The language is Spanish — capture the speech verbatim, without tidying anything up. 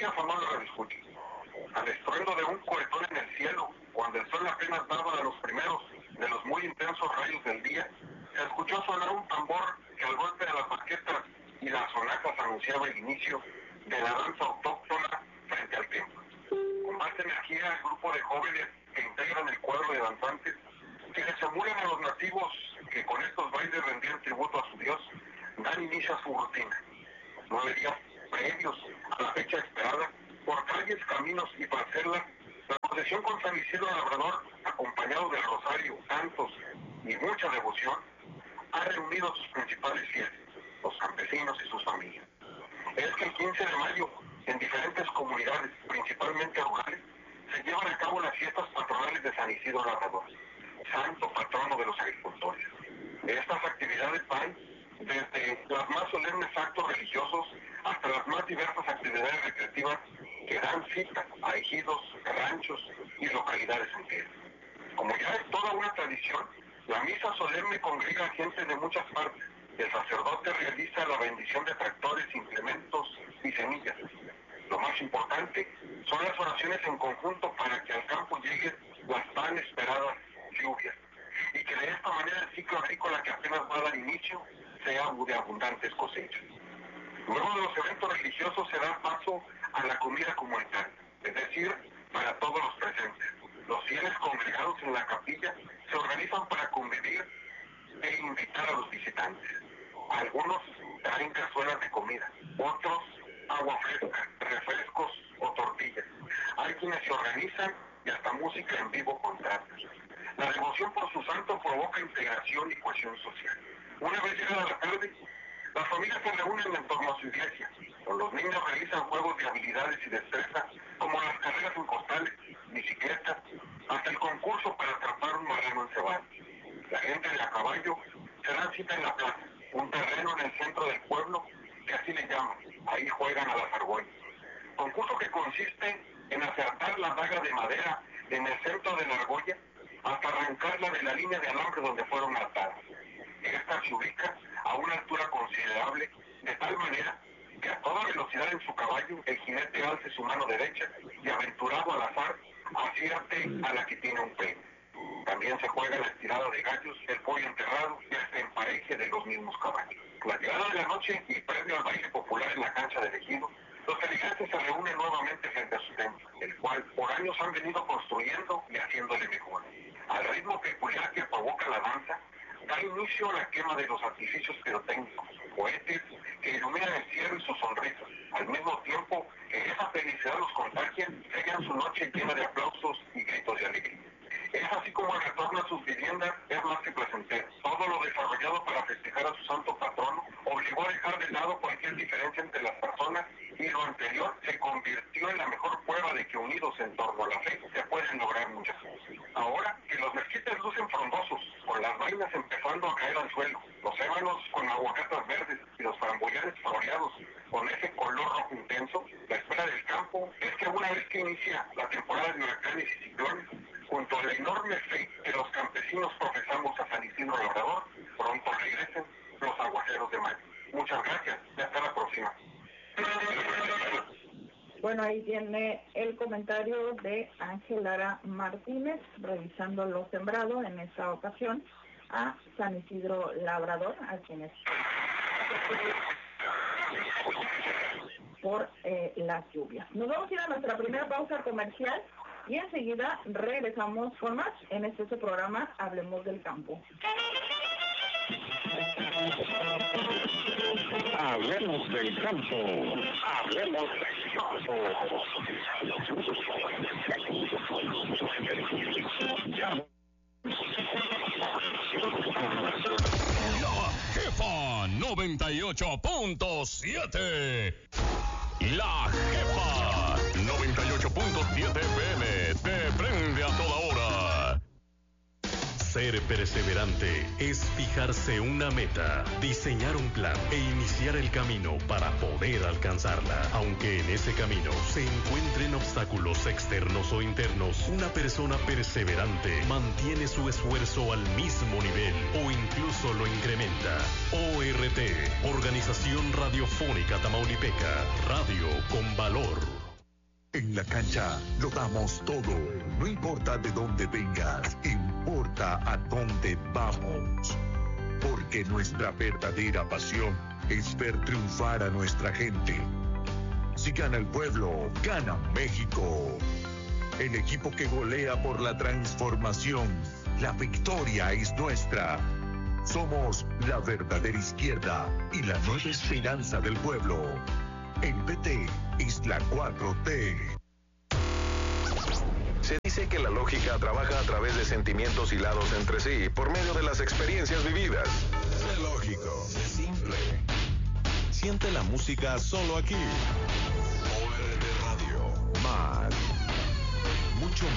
días, amados radioescuchas, al estruendo de un cohetón en el cielo, cuando el sol apenas daba a los primeros de los muy intensos rayos del día, se escuchó sonar un tambor que al golpe de las baquetas y las sonajas anunciaba el inicio de la danza autóctona frente al templo. Con más energía, el grupo de jóvenes que integran el cuadro de danzantes, que les emulan a los nativos que con estos bailes rendían tributo a su dios, dan inicio a su rutina. Nueve días previos a la fecha esperada, por calles, caminos y parcelas, la procesión con San Isidro Labrador, acompañado del rosario, cantos y mucha devoción, ha reunido a sus principales fieles, los campesinos y sus familias. Es que el quince de mayo, en diferentes comunidades, principalmente rurales, se llevan a cabo las fiestas patronales de San Isidro Labrador, santo patrono de los agricultores. Estas actividades van desde los más solemnes actos religiosos hasta las más diversas actividades recreativas que dan cita a ejidos, ranchos y localidades enteras. Como ya es toda una tradición, la misa solemne congrega a gente de muchas partes. El sacerdote realiza la bendición de tractores, implementos y semillas. Lo más importante son las oraciones en conjunto para que al campo lleguen las tan esperadas lluvias y que de esta manera el ciclo agrícola que apenas va a dar inicio sea de abundantes cosechas. Luego de los eventos religiosos se da paso a la comida comunitaria, es decir, para todos los presentes. Los fieles congregados en la capilla se organizan para convivir e invitar a los visitantes. Algunos traen cazuelas de comida, otros agua fresca, refrescos o tortillas. Hay quienes se organizan y hasta música en vivo contratan. La devoción por su santo provoca integración y cohesión social. Una vez llegada la tarde, las familias se reúnen en torno a su iglesia. Con los niños realizan juegos de habilidades y destreza, como las carreras en costales, bicicletas, hasta el concurso para atrapar un marrano encebado. La gente de a caballo se dan cita en la plaza, un terreno en el centro del pueblo, que así le llaman. Ahí juegan a las argollas. Concurso que consiste en acertar la daga de madera en el centro de la argolla hasta arrancarla de la línea de alambre donde fueron atadas. Esta se ubica a una altura considerable, de tal manera que a toda velocidad en su caballo el jinete alce su mano derecha y, aventurado al azar, acierte a la que tiene un premio. También se juega la estirada de gallos, el pollo enterrado y hasta empareje de los mismos caballos. La llegada de la noche y previo al baile popular en la cancha del ejido, los feligreses se reúnen nuevamente frente a su templo, el cual por años han venido construyendo y haciéndole mejor. Al ritmo peculiar que provoca la danza, da inicio a la quema de los artificios pirotécnicos, cohetes que iluminan el cielo y sus sonrisas, al mismo tiempo que esa felicidad los contagia, sellan su noche llena de aplausos y gritos de alegría. Es así como el retorno a sus viviendas es más que placentero. Todo lo desarrollado para festejar a su santo patrono obligó a dejar de lado cualquier diferencia entre las personas, y lo anterior se convirtió en la mejor prueba de que unidos en torno a la fe se pueden lograr muchas cosas. Ahora que los mezquites lucen frondosos, con las vainas empezando a caer al suelo, los ébanos con aguacatas verdes y los framboyanes floreados con ese color rojo intenso, la espera del campo es que una vez que inicia la temporada de huracanes y ciclones, junto a la enorme fe que los campesinos profesamos a San Isidro Labrador, pronto regresen los aguaceros de mayo. Muchas gracias y hasta la próxima. Bueno, ahí tiene el comentario de Ángel Lara Martínez, revisando lo sembrado en esta ocasión a San Isidro Labrador, a quienes por eh, las lluvias. Nos vamos a ir a nuestra primera pausa comercial y enseguida regresamos con más en este su programa Hablemos del Campo. Hablemos del campo. Hablemos del campo. Ya. La Jefa noventa y ocho punto siete. La Jefa noventa y ocho punto siete F M te prende a toda hora. Ser perseverante es fijarse una meta, diseñar un plan e iniciar el camino para poder alcanzarla. Aunque en ese camino se encuentren obstáculos externos o internos, una persona perseverante mantiene su esfuerzo al mismo nivel o incluso lo incrementa. O R T, Organización Radiofónica Tamaulipeca, radio con valor. En la cancha lo damos todo. No importa de dónde vengas, importa a dónde vamos. Porque nuestra verdadera pasión es ver triunfar a nuestra gente. Si gana el pueblo, gana México. El equipo que golea por la transformación. La victoria es nuestra. Somos la verdadera izquierda y la nueva esperanza del pueblo. El P T es la cuatro T. Se dice que la lógica trabaja a través de sentimientos hilados entre sí por medio de las experiencias vividas. Sé lógico, sé simple. Siente la música solo aquí. O R T Radio. Más. Mucho